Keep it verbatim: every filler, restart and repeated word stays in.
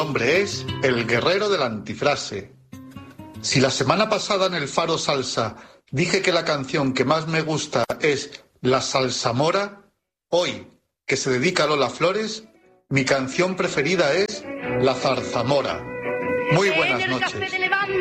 nombre es El Guerrero de la Antifrase. Si la semana pasada en el Faro Salsa dije que la canción que más me gusta es La Salsamora, hoy, que se dedica a Lola Flores, mi canción preferida es La Zarzamora. Muy buenas noches.